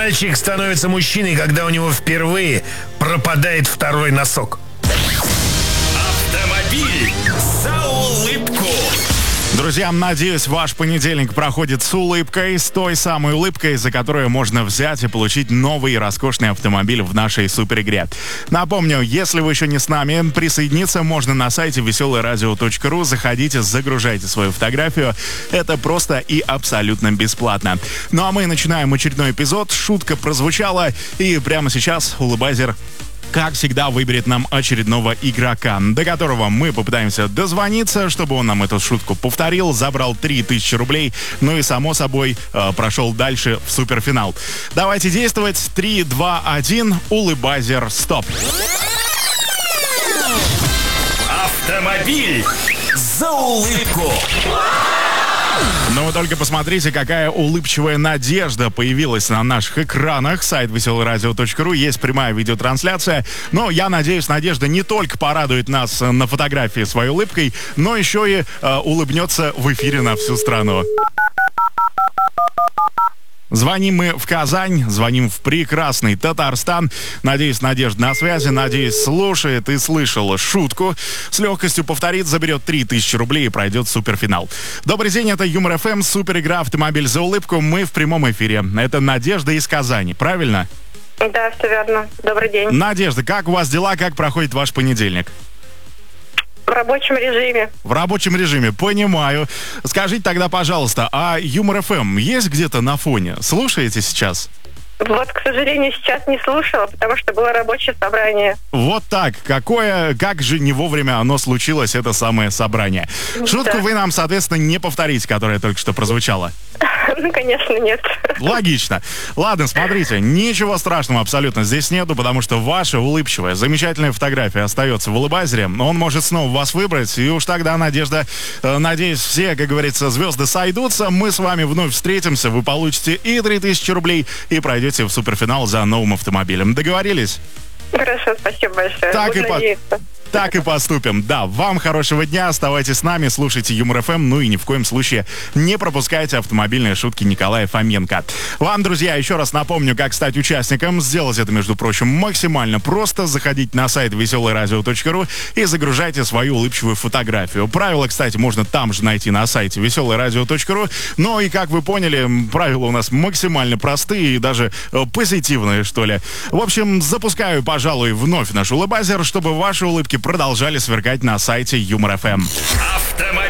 Мальчик становится мужчиной, когда у него впервые пропадает второй носок. Автомобиль за улыбку. Друзья, надеюсь, ваш понедельник проходит с улыбкой, с той самой улыбкой, за которую можно взять и получить новый роскошный автомобиль в нашей суперигре. Напомню, если вы еще не с нами, присоединиться можно на сайте veseleradio.ru. Заходите, загружайте свою фотографию. Это просто и абсолютно бесплатно. Ну а мы начинаем очередной эпизод. Шутка прозвучала, и прямо сейчас улыбайзер, как всегда, выберет нам очередного игрока, до которого мы попытаемся дозвониться, чтобы он нам эту шутку повторил, забрал 3000 рублей, ну и, само собой, прошел дальше в суперфинал. Давайте действовать. 3, 2, 1, улыбайзер, стоп. Автомобиль за улыбку. Но вы только посмотрите, какая улыбчивая Надежда появилась на наших экранах. Сайт veseleradio.ru, есть прямая видеотрансляция. Но я надеюсь, Надежда не только порадует нас на фотографии своей улыбкой, но еще и улыбнется в эфире на всю страну. Звоним мы в Казань, звоним в прекрасный Татарстан. Надеюсь, Надежда на связи, надеюсь, слушает и слышала шутку. С легкостью повторит, заберет 3000 рублей и пройдет суперфинал. Добрый день, это Юмор ФМ, суперигра «Автомобиль за улыбку». Мы в прямом эфире. Это Надежда из Казани, правильно? Да, все верно. Добрый день. Надежда, как у вас дела, как проходит ваш понедельник? В рабочем режиме. В рабочем режиме, понимаю. Скажите тогда, пожалуйста, а Юмор ФМ есть где-то на фоне? Слушаете сейчас? Вот, к сожалению, сейчас не слушала, потому что было рабочее собрание. Вот так. Как же не вовремя оно случилось, это самое собрание. Шутку вы нам, соответственно, не повторите, которая только что прозвучала. Ну, конечно, нет. Логично. Ладно, смотрите, ничего страшного абсолютно здесь нету, потому что ваша улыбчивая, замечательная фотография остается в улыбайзере. Он может снова вас выбрать, и уж тогда, Надежда, надеюсь, все, как говорится, звезды сойдутся. Мы с вами вновь встретимся, вы получите и 3000 рублей, и пройдете в суперфинал за новым автомобилем. Договорились? Хорошо, спасибо большое. Буду надеяться. Так и поступим. Да, вам хорошего дня, оставайтесь с нами, слушайте Юмор ФМ, ну и ни в коем случае не пропускайте автомобильные шутки Николая Фоменко. Вам, друзья, еще раз напомню, как стать участником. Сделать это, между прочим, максимально просто. Заходите на сайт veseleradio.ru и загружайте свою улыбчивую фотографию. Правила, кстати, можно там же найти на сайте veseleradio.ru. Но и, как вы поняли, правила у нас максимально простые и даже позитивные, что ли. В общем, запускаю, пожалуй, вновь наш улыбайзер, чтобы ваши улыбки продолжали сверкать на сайте Юмор ФМ. Автомобиль